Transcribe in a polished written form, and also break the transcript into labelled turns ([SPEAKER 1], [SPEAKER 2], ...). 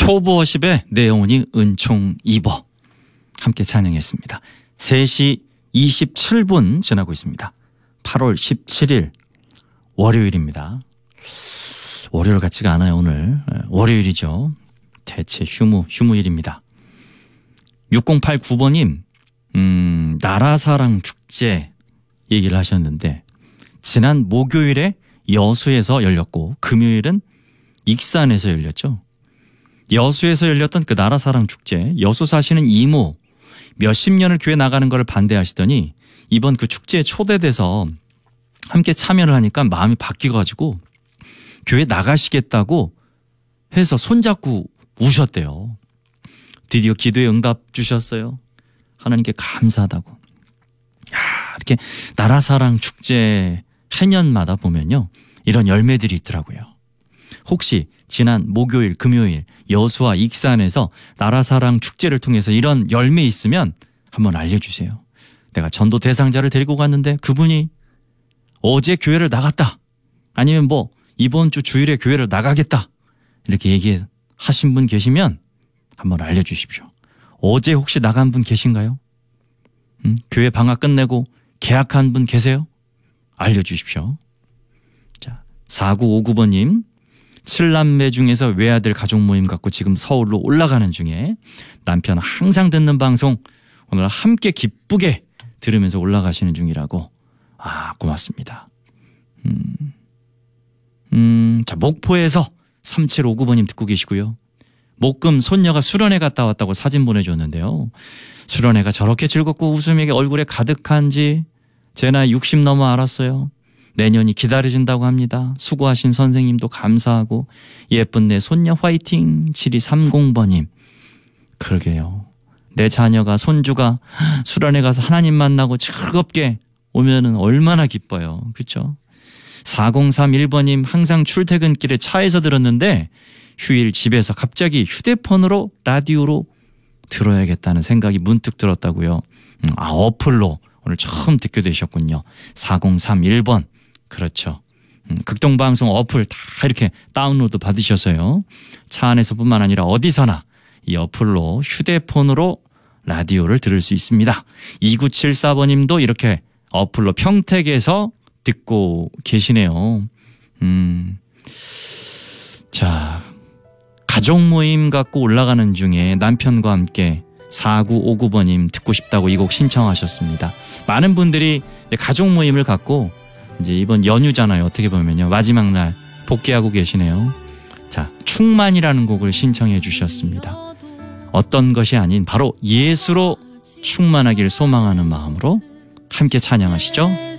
[SPEAKER 1] 초부어십에 내 영혼이 은총 입어 함께 찬양했습니다. 3시 27분 지나고 있습니다. 8월 17일 월요일입니다. 월요일 같지가 않아요. 오늘 월요일이죠. 대체 휴무일입니다. 6089번님 나라사랑 축제 얘기를 하셨는데 지난 목요일에 여수에서 열렸고 금요일은 익산에서 열렸죠. 여수에서 열렸던 그 나라사랑 축제, 여수 사시는 이모 몇십 년을 교회 나가는 걸 반대하시더니 이번 그 축제에 초대돼서 함께 참여를 하니까 마음이 바뀌어가지고 교회 나가시겠다고 해서 손잡고 우셨대요. 드디어 기도에 응답 주셨어요. 하나님께 감사하다고. 야, 이렇게 나라사랑 축제 해년마다 보면요, 이런 열매들이 있더라고요. 혹시 지난 목요일, 금요일 여수와 익산에서 나라사랑 축제를 통해서 이런 열매 있으면 한번 알려주세요. 내가 전도 대상자를 데리고 갔는데 그분이 어제 교회를 나갔다, 아니면 뭐 이번 주 주일에 교회를 나가겠다, 이렇게 얘기하신 분 계시면 한번 알려주십시오. 어제 혹시 나간 분 계신가요? 교회 방학 끝내고 개학한 분 계세요? 알려주십시오. 자, 4959번님 7남매 중에서 외아들 가족 모임 갖고 지금 서울로 올라가는 중에 남편 항상 듣는 방송 오늘 함께 기쁘게 들으면서 올라가시는 중이라고. 아, 고맙습니다. 자, 목포에서 3759번님 듣고 계시고요. 목금 손녀가 수련회 갔다 왔다고 사진 보내줬는데요. 수련회가 저렇게 즐겁고 웃음이 얼굴에 가득한지 제 나이 60 넘어 알았어요. 내년이 기다려진다고 합니다. 수고하신 선생님도 감사하고 예쁜 내 손녀 화이팅. 7230번님. 그러게요. 내 자녀가 손주가 수련회 가서 하나님 만나고 즐겁게 오면은 얼마나 기뻐요. 그렇죠? 4031번님 항상 출퇴근길에 차에서 들었는데 휴일 집에서 갑자기 휴대폰으로 라디오로 들어야겠다는 생각이 문득 들었다고요. 어플로 오늘 처음 듣게 되셨군요. 4031번. 그렇죠. 극동방송 어플 다 이렇게 다운로드 받으셔서요. 차 안에서뿐만 아니라 어디서나 이 어플로 휴대폰으로 라디오를 들을 수 있습니다. 2974번님도 이렇게 어플로 평택에서 듣고 계시네요. 자, 가족 모임 갖고 올라가는 중에 남편과 함께 4959번님 듣고 싶다고 이 곡 신청하셨습니다. 많은 분들이 가족 모임을 갖고 이제 이번 연휴잖아요. 어떻게 보면요. 마지막 날 복귀하고 계시네요. 자, 충만이라는 곡을 신청해 주셨습니다. 어떤 것이 아닌 바로 예수로 충만하길 소망하는 마음으로 함께 찬양하시죠.